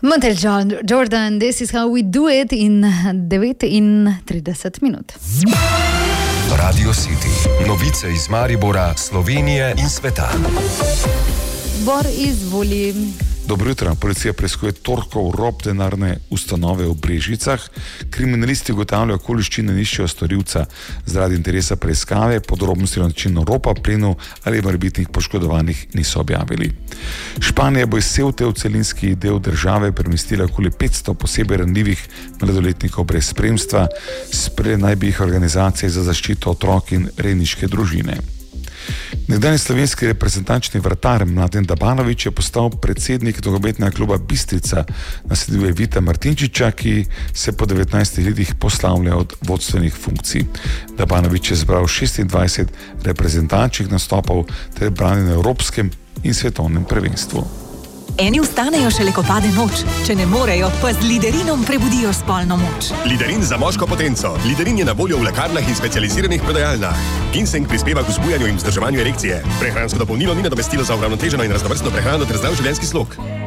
Montel Jordan, this is how we do it in 39 minut. Radio City. Novice iz Maribora, Slovenije in sveta. Bor izvoli. Dobro jutro. Policija preiskuje torkov rop denarne ustanove v Brežicah. Kriminalisti ugotavljajo okoliščine in iščejo storilca. Zaradi interesa preiskave podrobnosti o načinu ropa, plenu ali morebitnih poškodovanih niso objavili. Španija bo iz Cevte v celinski del države premestila okoli 500 posebej ranljivih mladoletnikov brez spremstva. Sprejela naj bi jih organizacije za zaščito otrok in rejniške družine. Nekdanji slovenski reprezentančni vratar Mladen Dabanović je postal predsednik nogometnega kluba Bistrica, nasleduje Vita Martinčiča, ki se po 19 letih poslavlja od vodstvenih funkcij. Dabanović je zbral 26 reprezentančnih nastopov ter branil na evropskem in svetovnem prvenstvu. Eni vstanejo šele, ko pade noč. Če ne morejo, pa z Liderinom prebudijo spolno moč. Liderin za moško potenco. Liderin je na voljo v lekarnah in specializiranih prodajalnah. Ginseng prispeva k vzbujanju in vzdrževanju erekcije. Prehransko dopolnilo ni nadomestilo za uravnoteženo in raznovrstno prehrano ter zdrav življenjski slog.